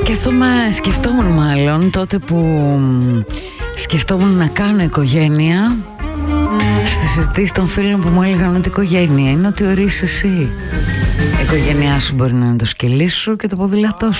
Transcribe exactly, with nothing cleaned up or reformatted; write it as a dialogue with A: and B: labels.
A: Σκεφτόμαι, σκεφτόμουν μάλλον τότε που σκεφτόμουν να κάνω οικογένεια. Στις συζητήσεις των φίλων που μου έλεγαν ότι η οικογένεια είναι ό,τι ορίσεις εσύ. Η οικογένειά σου μπορεί να είναι το σκυλί σου και το ποδήλατό